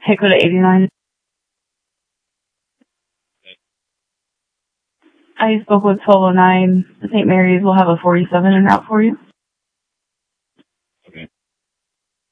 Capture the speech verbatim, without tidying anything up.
Hickory eighty-nine. I spoke with twelve oh nine. Saint Mary's will have a forty-seven en route for you.